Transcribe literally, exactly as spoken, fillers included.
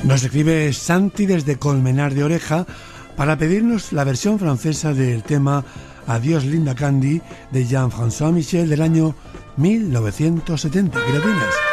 Nos escribe Santi desde Colmenar de Oreja para pedirnos la versión francesa del tema Adiós Linda Candy de Jean-François Michel del año mil novecientos setenta. ¿Qué lo tienes?